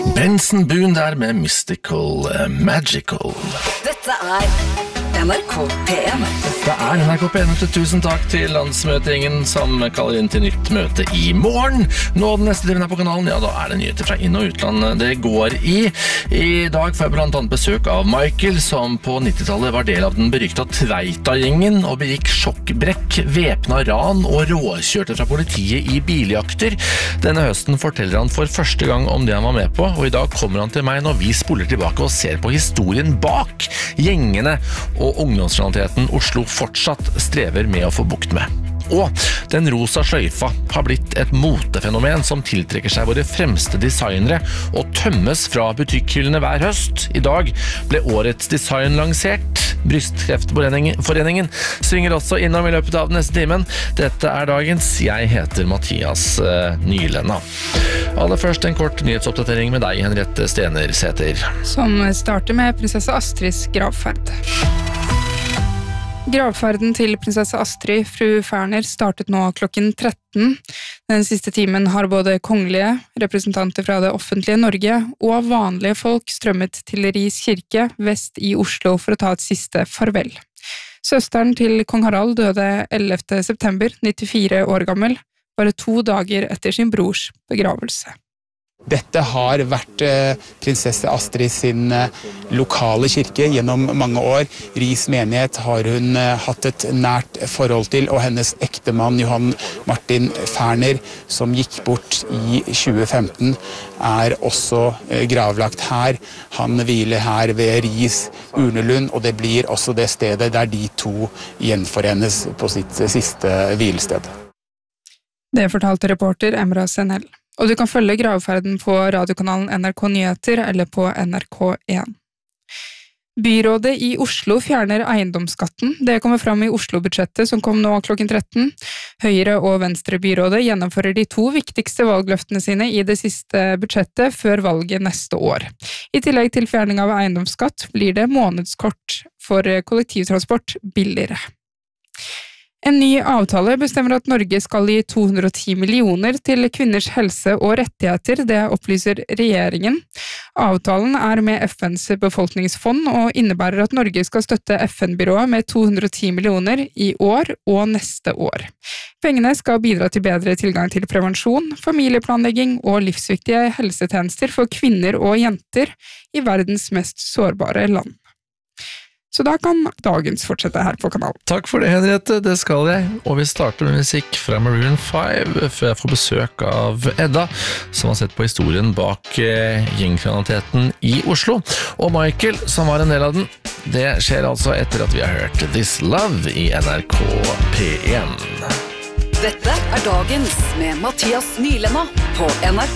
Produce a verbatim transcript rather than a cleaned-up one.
Benson Boone der med Mystical uh, Magical. Dette er N R K P en. Det er N R K P en. Tusen takk til landsmøteringen som kaller inn til nytt møte i morgen. Nå den neste timen her på kanalen, ja da er det nyheter fra inn- og utland det går i. I dag får jeg blant annet besøk av Michael, som på nittitallet var del av den berykta Tveita-gjengen og begikk sjokkbrekk, væpna ran og råkjørte fra politiet i biljakter. Denne høsten forteller han for første gang om det han var med på, og i dag kommer han til meg når vi spoler tilbake og ser på historien bak gjengene og ungdomskriminaliteten Oslo fortsatt strever med å få bukt med. Og den rosa sløyfa har blitt et motefenomen som tiltrekker seg våre fremste designere og tømmes fra butikkhyllene hver høst. I dag ble årets design lansert. Brystkreftforeningen svinger også innom i løpet av neste timen. Dette er dagens. Jeg heter Mathias uh, Nylenda. Aller først en kort nyhetsoppdatering med deg, Henriette Stener Sæther. Som starter med prinsesse Astrids gravferd. Gravferden til prinsesse Astrid, fru Ferner, startet nå klokken tretten. Den siste timen har både kongelige, representanter fra det offentlige Norge og vanlige folk strømmet til Ris kirke vest i Oslo for å ta et siste farvel. Søsteren til kong Harald døde ellevte september, nittifire år gammel, bare to dager etter sin brors begravelse. Dette har vært prinsesse Astrid sin lokale kirke gjennom mange år. Ris menighet har hun hatt et nært forhold til, og hennes ektemann Johan Martin Ferner, som gikk bort i tjue femten, er også gravlagt her. Han hviler her ved Ris Urnelund, og det blir også det stedet der de to gjenforenes på sitt siste hvilested. Det fortalte reporter Emra Senel. Og du kan følge gravferden på radiokanalen N R K Nyheter eller på N R K en. Byrådet i Oslo fjerner eiendomsskatten. Det kommer fram i Oslo-budsjettet som kom nå klokken tretten. Høyre- og Venstre-byrådet gjennomfører de to viktigste valgløftene sine i det siste budsjettet før valget neste år. I tillegg til fjerning av eiendomsskatt blir det månedskort for kollektivtransport billigere. En ny avtale bestemmer at Norge skal gi to hundre og ti millioner til kvinners helse og rettigheter, det opplyser regjeringen. Avtalen er med F N's befolkningsfond og innebærer at Norge skal støtte F N-byrået med to hundre og ti millioner i år og neste år. Pengene skal bidra til bedre tilgang til prevensjon, familieplanlegging og livsviktige helsetjenester for kvinner og jenter i verdens mest sårbare land. Så da kan dagens fortsette her på kanalen. Takk for det, Henriette. Det skal jeg. Og vi starter med musikk fra Maroon five, før jeg får besøk av Edda, som har sett på historien bak eh, gjengkriminaliteten i Oslo. Og Michael, som var en del av den. Det skjer altså etter at vi har hørt This Love i N R K P en. Dette er dagens med Mathias Nylenda på N R